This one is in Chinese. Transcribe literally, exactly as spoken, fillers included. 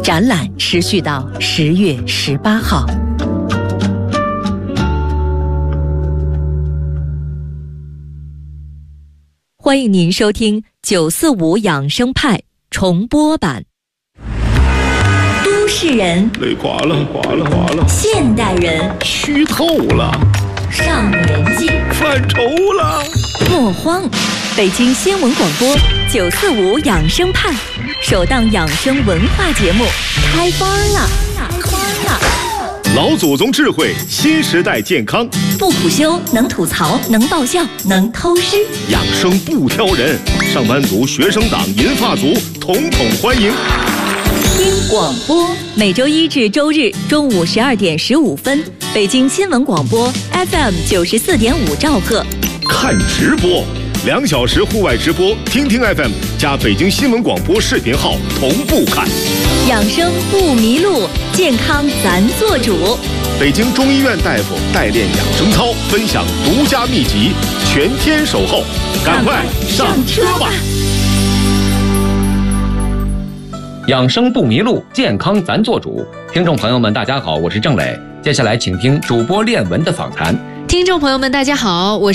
展览持续到十月十八号。欢迎您收听九四五养生派重播版。都市人累垮了，垮了，垮了。 现代人虚透了， 上年纪犯愁了。 莫慌，北京新闻广播九四五养生派首档养生文化节目开班了，开班了。 老祖宗智慧，新时代健康， 不苦修，能吐槽，能爆笑，能偷师， 养生不挑人，上班族、学生党、银发族统统欢迎。 听广播，每周一至周日中午十二点十五分，北京新闻广播 F M 九十四点五兆赫。 看直播，两小时户外直播，听听 F M 加北京新闻广播视频号同步看。 养生不迷路，健康咱做主。 北京中医院大夫代练养生操，分享独家秘籍，全天守候，赶快上车吧！ 养生不迷路，健康咱做主。听众朋友们，大家好，我是郑磊。接下来请听主播练文的访谈。 听众朋友们，大家好，我是